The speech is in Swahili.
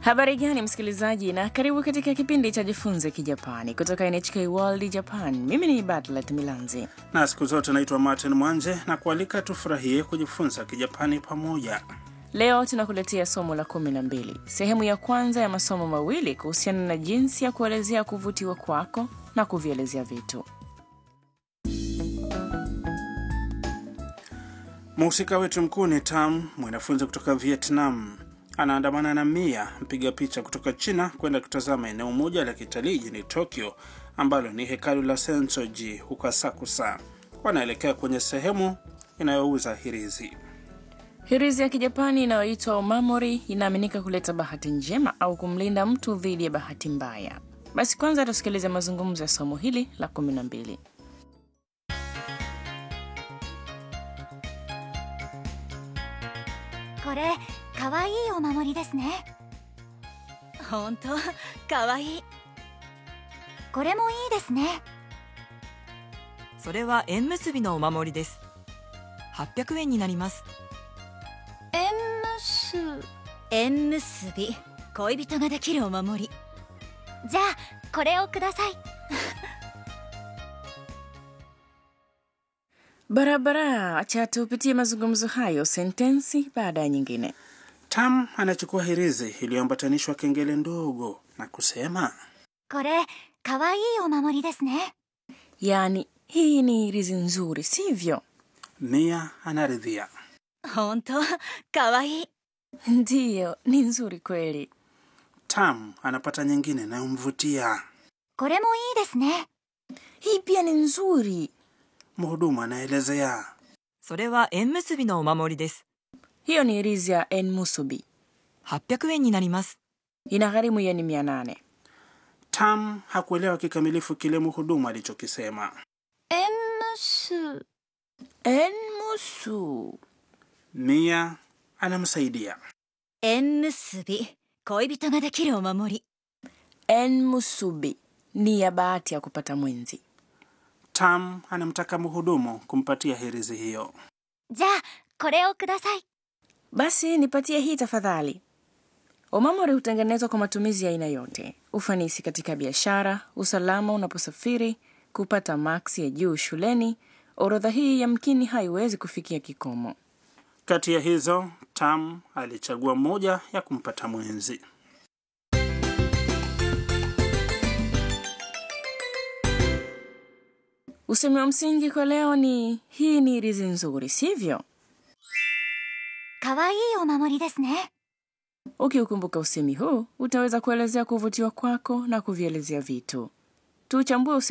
Habari gani msikilizaji, na karibu katika kipindi cha Jifunze Kijapani kutoka NHK World Japan. Mimi ni Bartlett Milanzi. Na siku zote naitwa Martin Mwanje na kualika tufurahie kujifunza Kijapani pamoja. Leo tunakuletea somo la 12, sehemu ya kwanza ya masomo mawili kuhusiana na jinsi ya kuelezea kuvutiwa kwako na kuvielezea vitu. Mhusika wetu mkuu ni Tam, mwanafunzi kutoka Vietnam. Anaandamana na Mia, mpiga picha kutoka China, kwenda kutazama eneo moja la kitalii jijini Tokyo ambalo ni hekalu la Sensoji huko Asakusa. Wanaelekea kwenye sehemu inayouza hirizi. Hirizi ya Kijapani inayoitwa omamori inaaminika kuleta bahati njema au kumlinda mtu dhidi ya bahati mbaya. Basi kwanza tusikilize mazungumzo ya somo hili la 12. これかわいいお守りですね。本当かわいい。これもいいですね。 それは縁結びのお守りです。800円になります。 縁結び、恋人ができるお守り。じゃあこれをください。 Barabara, acha tupitie mazungumzo hayo sentensi baada ya nyingine. Tam anachukua hirizi iliyoambatanishwa kengele ndogo na kusema, これかわいいお守りですね。 Yani, hii ni hirizi nzuri, sivyo? Mia anaridhia. 本当かわいい。 Ndiyo, ni nzuri kweli. Tam anapata nyingine inayomvutia. これもいいですね。 Hii pia ni nzuri. Mhudumu anaelezea. それは縁結びのお守りです。 Hiyo ni hirizi ya enmusubi. 800円になります。 Inagharimu yeni 800. Tam hakuelewa kikamilifu kile mhudumu alichokisema. enmusu. Mia anamsaidia. 縁結び、恋人ができるお守り。 Enmusubi ni ya bahati ya kupata mwenzi. Tam anamtaka mhudumu kumpatia hirizi hiyo. じゃあこれをください。 Basi nipatie hii tafadhali. Omamori hutengenezwa kwa matumizi ya aina yote. Ufanisi katika biashara, usalama unaposafiri, kupata maksi ya juu shuleni. Orodha hii yamkini haiwezi kufikia kikomo. Kati ya hizo, Tam alichagua moja ya kumpata mwenzi. Usemi wa msingi kwa leo ni hii ni hirizi nzuri, sivyo? かわいいお守りですね。 Ukiukumbuka usemi huu, utaweza kuelezea kuvutiwa kwako na kuvielezea vitu. Tuchambue usemi